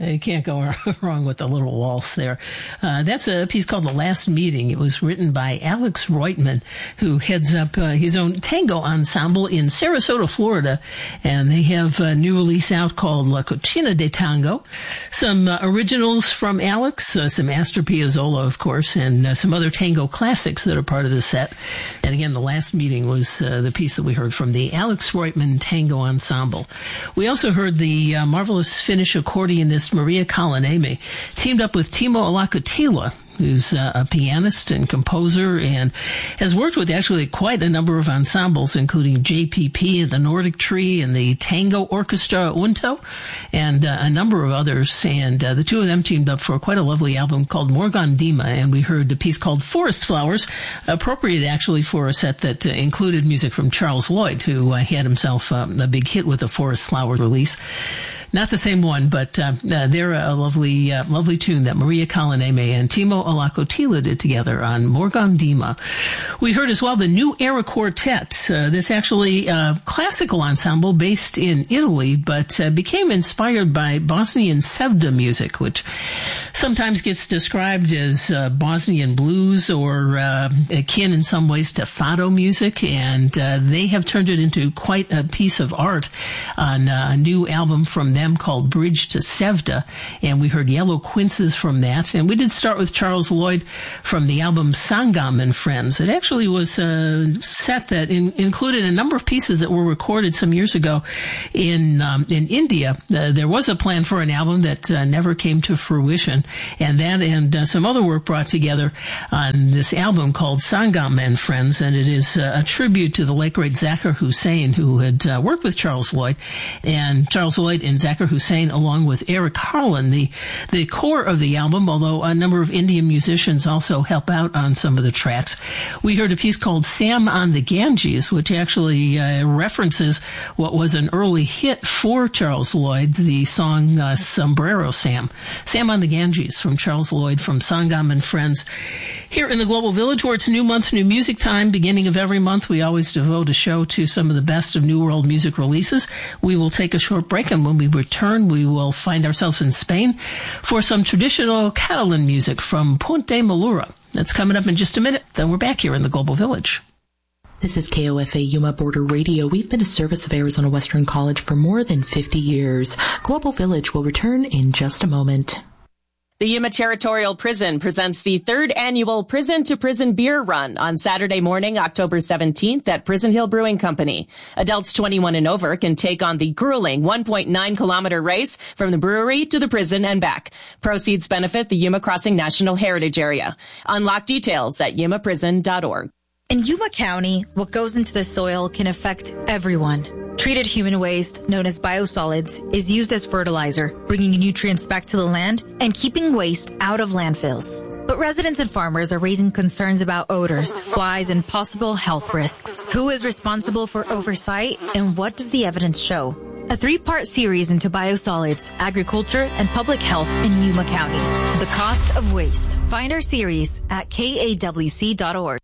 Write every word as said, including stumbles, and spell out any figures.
You can't go wrong with the little waltz there. Uh, that's a piece called The Last Meeting. It was written by Alex Reutemann, who heads up uh, his own tango ensemble in Sarasota, Florida. And they have a new release out called La Cocina de Tango. Some uh, originals from Alex, uh, some Astor Piazzolla, of course, and uh, some other tango classics that are part of the set. And again, The Last Meeting was uh, the piece that we heard from the Alex Reutemann Tango Ensemble. We also heard the uh, marvelous Finnish accordionist Maria Kalaniemi teamed up with Timo Alakotila, who's uh, a pianist and composer and has worked with actually quite a number of ensembles, including J P P and the Nordic Tree and the Tango Orchestra Unto and uh, a number of others. And uh, the two of them teamed up for quite a lovely album called Morgon Dima, and we heard a piece called Forest Flowers, appropriate actually for a set that uh, included music from Charles Lloyd, who uh, had himself uh, a big hit with the Forest Flowers release. Not the same one, but uh, uh, they're a lovely, uh, lovely tune that Maria Kalaniemi and Timo Alakotila did together on Morgon Dima. We heard as well the New Era Quartet. Uh, this actually uh, classical ensemble based in Italy, but uh, became inspired by Bosnian Sevda music, which sometimes gets described as uh, Bosnian blues or uh, akin in some ways to fado music, and uh, they have turned it into quite a piece of art on uh, a new album from them called Bridge to Sevda, and we heard Yellow Quinces from that. And we did start with Charles Lloyd from the album Sangam and Friends. It actually was a set that in, included a number of pieces that were recorded some years ago in um, in India. Uh, there was a plan for an album that uh, never came to fruition, and that and uh, some other work brought together on this album called Sangam and Friends, and it is uh, a tribute to the late great Zakir Hussain, who had uh, worked with Charles Lloyd, and Charles Lloyd and Zakir Hussain, along with Eric Harlan, the the core of the album, although a number of Indian musicians also help out on some of the tracks. We heard a piece called Sam on the Ganges, which actually uh, references what was an early hit for Charles Lloyd, the song uh, Sombrero Sam. Sam on the Ganges from Charles Lloyd from Sangam and Friends. Here in the Global Village, where it's new month, new music time, beginning of every month, we always devote a show to some of the best of New World music releases. We will take a short break, and when we return, we will find ourselves in Spain for some traditional Catalan music from Punt de Malura. That's coming up in just a minute. Then we're back here in the Global Village. This is K O F A Yuma Border Radio. We've been a service of Arizona Western College for more than fifty years. Global Village will return in just a moment. The Yuma Territorial Prison presents the third annual Prison to Prison Beer Run on Saturday morning, October seventeenth at Prison Hill Brewing Company. Adults twenty-one and over can take on the grueling one point nine kilometer race from the brewery to the prison and back. Proceeds benefit the Yuma Crossing National Heritage Area. Unlock details at yuma prison dot org. In Yuma County, what goes into the soil can affect everyone. Treated human waste, known as biosolids, is used as fertilizer, bringing nutrients back to the land and keeping waste out of landfills. But residents and farmers are raising concerns about odors, flies, and possible health risks. Who is responsible for oversight, and what does the evidence show? A three-part series into biosolids, agriculture, and public health in Yuma County. The Cost of Waste. Find our series at K A W C dot org.